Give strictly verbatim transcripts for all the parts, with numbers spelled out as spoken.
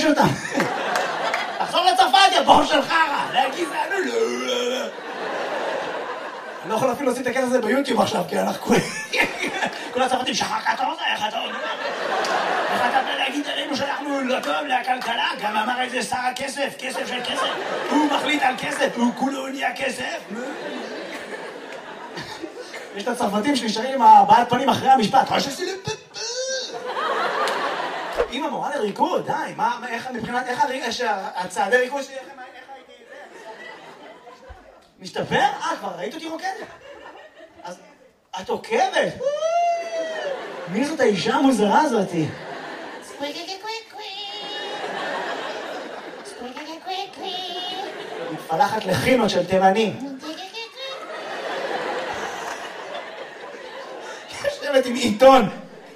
אותם. תחזור לצרפת, יא בור של חרא! להגיד, זה... אני לא יכול אפילו להוציא את הקטע הזה ביוטיוב עכשיו, כי אנחנו כולם... כל הצרפתים, שחר קטורזה, איך אתה אומר? איך אתה בא להגיד עלינו שאנחנו לא טוב לכלכלה? גם אמר איזה שר הכסף, כסף של כסף. הוא מחליט על כסף, הוא כולו נהיה כסף. יש את הצרפתים שנשארים עם הבעת פנים אחרי המשפט. עם המורה לריקוד, די, מה, איך, מבחינת, איך הצעדי ריקוד שלי, איך הייתי... משתפר? אה, כבר ראית אותי רוקדת? אז את עוקבת? מי זאת האישה המוזרה הזאתי? מתפלחת לחינות של תימנים. יושבת עם עיתון.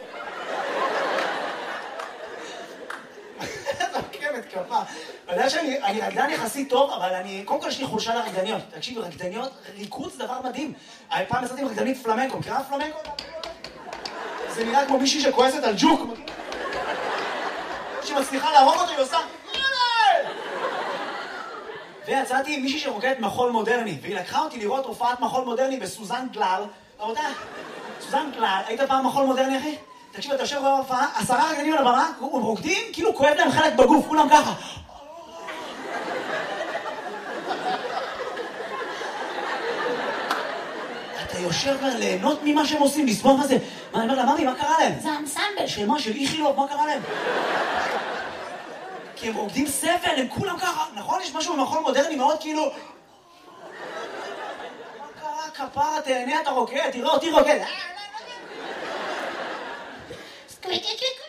כפה. אתה יודע שאני רקדן יחסית טוב, אבל אני... קודם כל יש לי חולשה לרקדניות. תקשיבו, רקדניות, ריקוד זה דבר מדהים. פעם עשיתי עם רקדנית פלמנקו. מכירה פלמנקו? זה נראה כמו מישהי שכועסת על ג'וק. שמצליחה להרוג אותו, היא עושה... ויצאתי עם מישהי שרוקדת מחול מודרני, והיא לקחה אותי לראות הופעת מחול מודרני בסוזן גלל. רבותיי, סוזן גלל, היית פעם מחול מודרני, אחי? תקשיב, אתה יושב בהופעה, עשרה רקדנים על הבמה, הם רוקדים, כאילו כואב להם חלק בגוף, כולם ככה. אתה יושב ליהנות ממה שהם עושים, לסבור מה זה. מה, אני אומר לה, ממי, מה קרה להם? זה האנסמבל של מה, של איכילוב, מה קרה להם? כי הם רוקדים סבל, הם כולם ככה. נכון, יש משהו במחול מודרני מאוד כאילו... מה קרה, כפרה, תהנה, אתה רוקד, תראה אותי רוקד. Squeaky,